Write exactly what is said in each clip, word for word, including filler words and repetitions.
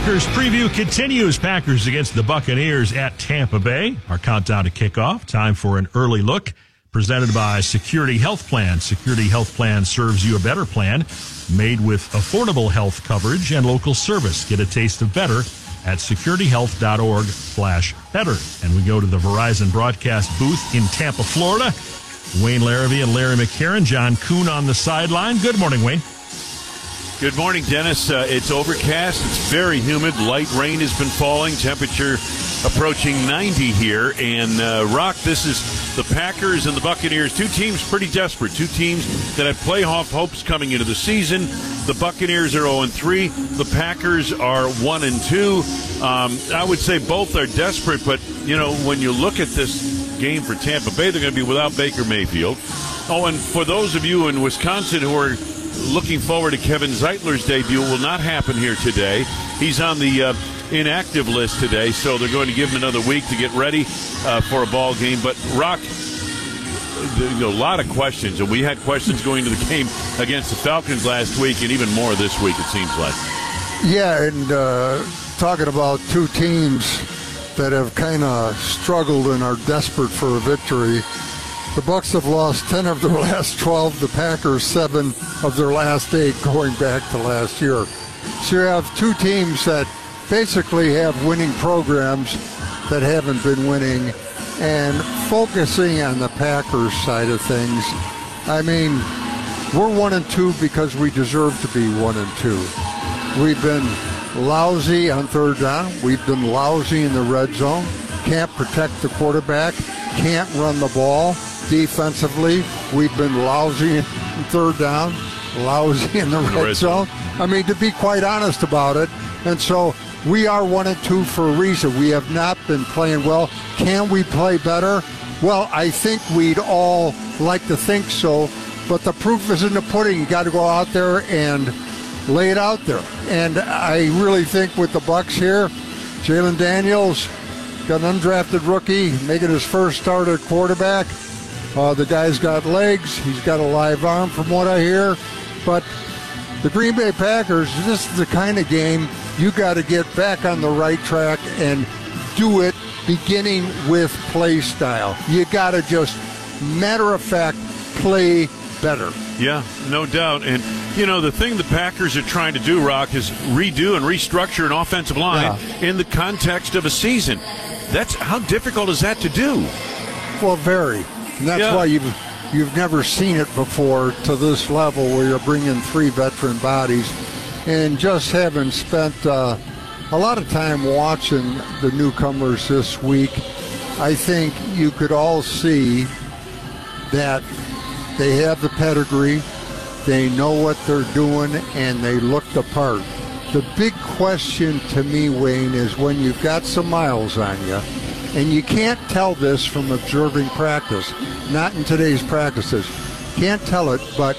Packers preview continues. Packers against the Buccaneers at Tampa Bay. Our countdown to kickoff. Time for an early look. Presented by Security Health Plan. Security Health Plan serves you a better plan, made with affordable health coverage and local service. Get a taste of better at securityhealth.org slash better. And we go to the Verizon broadcast booth in Tampa, Florida. Wayne Larrivee and Larry McCarron. John Kuhn on the sideline. Good morning, Wayne. Good morning, Dennis. Uh, it's overcast. It's very humid. Light rain has been falling. Temperature approaching ninety here. And, uh, Rock, this is the Packers and the Buccaneers. Two teams pretty desperate. Two teams that have playoff hopes coming into the season. The Buccaneers are oh and three. The Packers are one and two. Um, I would say both are desperate. But, you know, when you look at this game for Tampa Bay, they're going to be without Baker Mayfield. Oh, and for those of you in Wisconsin who are looking forward to Kevin Zeitler's debut, will not happen here today. He's on the uh, inactive list today, so they're going to give him another week to get ready uh, for a ball game. But, Rock, you know, a lot of questions, and we had questions going to the game against the Falcons last week, and even more this week, it seems like. Yeah, and uh, talking about two teams that have kind of struggled and are desperate for a victory. The Bucs have lost ten of their last twelve. The Packers seven of their last eight going back to last year. So you have two teams that basically have winning programs that haven't been winning. And focusing on the Packers side of things, I mean, we're one and two because we deserve to be one and two. We've been lousy on third down. We've been lousy in the red zone. Can't protect the quarterback. Can't run the ball. Defensively, we've been lousy in third down, lousy in the red zone. I mean, to be quite honest about it. And so we are one and two for a reason. We have not been playing well. Can we play better? Well, I think we'd all like to think so, but the proof is in the pudding. You got to go out there and lay it out there. And I really think with the Bucs here, Jalen Daniels got an undrafted rookie making his first start at quarterback. Uh, the guy's got legs. He's got a live arm from what I hear. But the Green Bay Packers, this is the kind of game you got to get back on the right track and do it beginning with play style. You got to just, matter of fact, play better. Yeah, no doubt. And, you know, the thing the Packers are trying to do, Rock, is redo and restructure an offensive line yeah. in the context of a season. That's how difficult is that to do? Well, very. And that's yeah. why you've, you've never seen it before to this level where you're bringing three veteran bodies. And just having spent uh, a lot of time watching the newcomers this week, I think you could all see that they have the pedigree, they know what they're doing, and they look the part. The big question to me, Wayne, is when you've got some miles on you, and you can't tell this from observing practice, not in today's practices. Can't tell it, but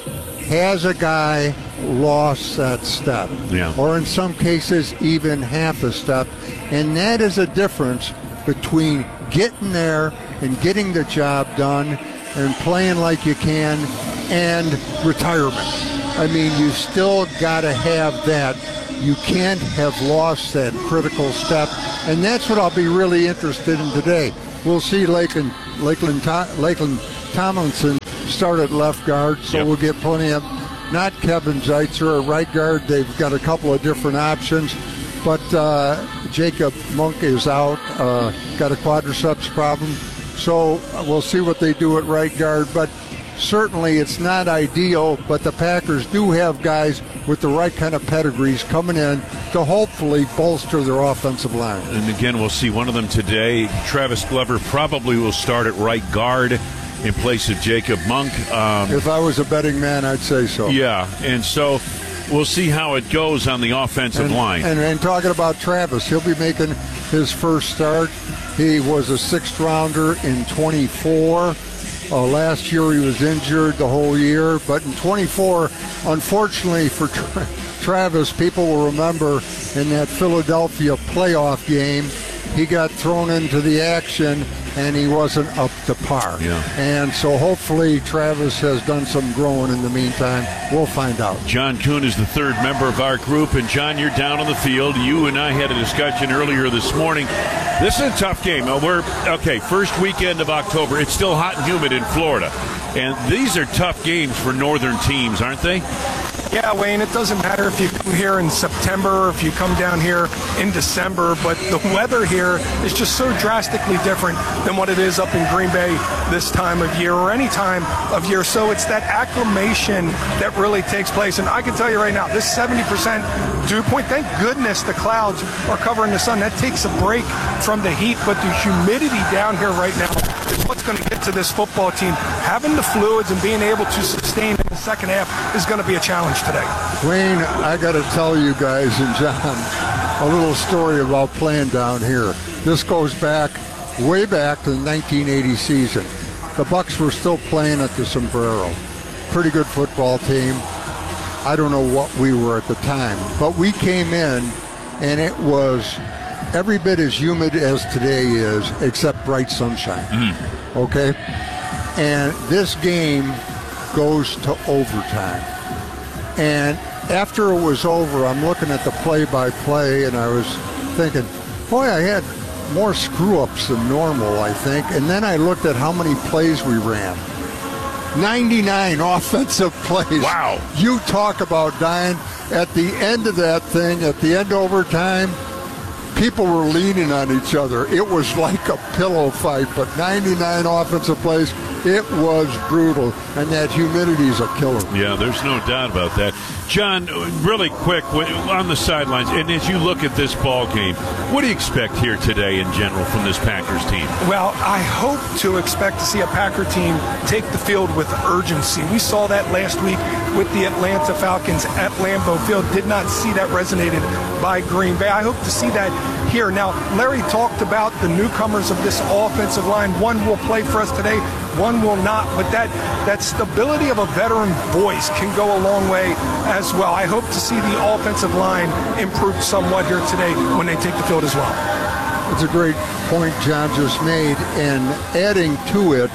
has a guy lost that step? Yeah. Or in some cases, even half a step. And that is a difference between getting there and getting the job done and playing like you can and retirement. I mean, you still got to have that. You can't have lost that critical step, and that's what I'll be really interested in today. We'll see Lakeland, Lakeland, Lakeland Tomlinson start at left guard, so yep. we'll get plenty of, not Kevin Zeitler at right guard. They've got a couple of different options, but uh, Jacob Monk is out, uh, got a quadriceps problem, so we'll see what they do at right guard, but certainly it's not ideal, but the Packers do have guys with the right kind of pedigrees coming in to hopefully bolster their offensive line. And again, we'll see one of them today. Travis Glover probably will start at right guard in place of Jacob Monk. Um, if I was a betting man, I'd say so. Yeah, and so we'll see how it goes on the offensive and, line. And, and talking about Travis, he'll be making his first start. He was a sixth rounder in twenty-four. Uh, last year he was injured the whole year, but in twenty-four, unfortunately for Tra- Travis, people will remember in that Philadelphia playoff game, he got thrown into the action and he wasn't up to par. Yeah. And so hopefully Travis has done some growing in the meantime. We'll find out. John Kuhn is the third member of our group, and John, you're down on the field. You and I had a discussion earlier this morning. This is a tough game. Uh, we're okay. First weekend of October. It's still hot and humid in Florida, and these are tough games for northern teams, aren't they? Yeah, Wayne, it doesn't matter if you come here in September or if you come down here in December, but the weather here is just so drastically different than what it is up in Green Bay this time of year or any time of year. So it's that acclimation that really takes place. And I can tell you right now, this seventy percent dew point, thank goodness the clouds are covering the sun. That takes a break from the heat, but the humidity down here right now is what's going to get to this football team. Having the fluids and being able to sustain in the second half is going to be a challenge today. Wayne, I got to tell you guys and John a little story about playing down here. This goes back, way back to the nineteen eighty season. The Bucks were still playing at the Sombrero. Pretty good football team. I don't know what we were at the time, but we came in and it was every bit as humid as today is, except bright sunshine. Mm. Okay? And this game goes to overtime. And after it was over, I'm looking at the play-by-play, and I was thinking, boy, I had more screw-ups than normal, I think. And then I looked at how many plays we ran. ninety-nine offensive plays. Wow. You talk about dying. At the end of that thing, at the end of overtime, people were leaning on each other. It was like a pillow fight, but ninety-nine offensive plays. It was brutal, and that humidity is a killer. Yeah, there's no doubt about that. John, really quick, on the sidelines, and as you look at this ball game, what do you expect here today in general from this Packers team? Well, I hope to expect to see a Packer team take the field with urgency. We saw that last week with the Atlanta Falcons at Lambeau Field. Did not see that resonated by Green Bay. I hope to see that here. Now, Larry talked about the newcomers of this offensive line. One will play for us today, one will not, but that, that stability of a veteran voice can go a long way as well. I hope to see the offensive line improve somewhat here today when they take the field as well. It's a great point John just made, and adding to it,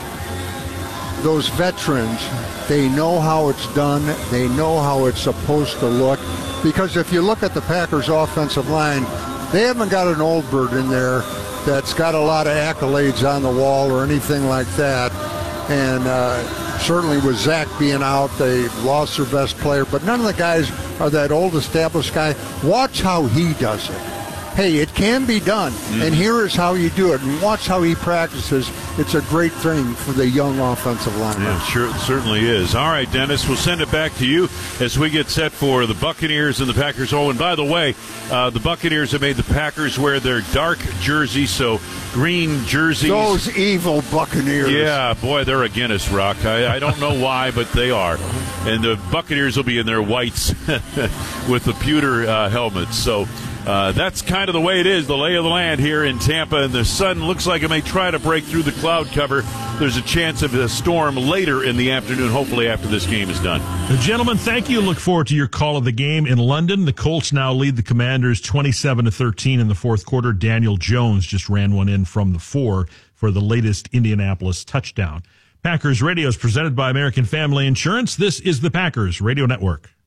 those veterans, they know how it's done, they know how it's supposed to look, because if you look at the Packers offensive line, they haven't got an old bird in there that's got a lot of accolades on the wall or anything like that. And uh, certainly with Zach being out, they lost their best player. But none of the guys are that old established guy. Watch how he does it. Hey, it can be done, mm-hmm. and here is how you do it. And watch how he practices. It's a great thing for the young offensive lineman. Yeah, sure, it certainly is. All right, Dennis, we'll send it back to you as we get set for the Buccaneers and the Packers. Oh, and by the way, uh, the Buccaneers have made the Packers wear their dark jerseys, so green jerseys. Those evil Buccaneers. Yeah, boy, they're a Guinness Rock. I, I don't know why, but they are. And the Buccaneers will be in their whites with the pewter uh, helmets. So Uh, that's kind of the way it is, the lay of the land here in Tampa, and the sun looks like it may try to break through the cloud cover. There's a chance of a storm later in the afternoon, hopefully after this game is done. Uh, gentlemen, thank you. Look forward to your call of the game in London. The Colts now lead the Commanders twenty-seven to thirteen in the fourth quarter. Daniel Jones just ran one in from the four for the latest Indianapolis touchdown. Packers Radio is presented by American Family Insurance. This is the Packers Radio Network.